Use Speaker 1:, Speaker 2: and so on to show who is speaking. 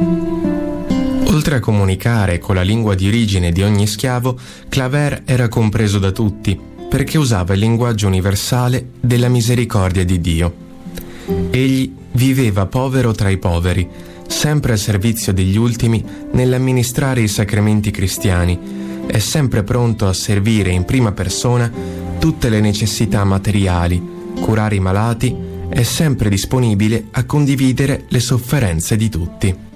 Speaker 1: Oltre a comunicare con la lingua di origine di ogni schiavo, Claver era compreso da tutti, perché usava il linguaggio universale della misericordia di Dio. Egli viveva povero tra i poveri, sempre al servizio degli ultimi nell'amministrare i sacramenti cristiani e sempre pronto a servire in prima persona tutte le necessità materiali, curare i malati e sempre disponibile a condividere le sofferenze di tutti.